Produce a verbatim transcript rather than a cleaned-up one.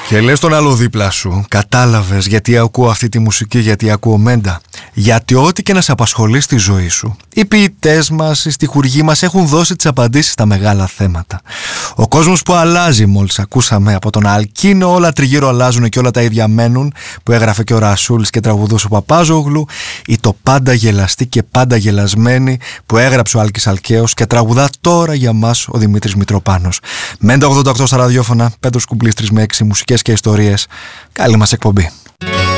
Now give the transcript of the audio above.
Και λες τον άλλο δίπλα σου, κατάλαβες γιατί ακούω αυτή τη μουσική, γιατί ακούω Μέντα? Γιατί ό,τι και να σε απασχολεί στη ζωή σου, οι ποιητές μας, οι στιχουργοί μας έχουν δώσει τις απαντήσεις στα μεγάλα θέματα. Ο κόσμος που αλλάζει, μόλις ακούσαμε από τον Αλκίνο, όλα τριγύρω αλλάζουν και όλα τα ίδια μένουν, που έγραφε και ο Ρασούλης και τραγουδούσε ο Παπάζογλου, ή το πάντα γελαστή και πάντα γελασμένη, που έγραψε ο Άλκης Αλκαίος και τραγουδά τώρα για μας ο Δημήτρης Μητροπάνος. Μέντα ογδόντα οκτώ στα ραδιόφωνα, Πέτρος Κουμπλής τρεις με έξι, μουσικές και ιστορίες. Καλή μας εκπομπή.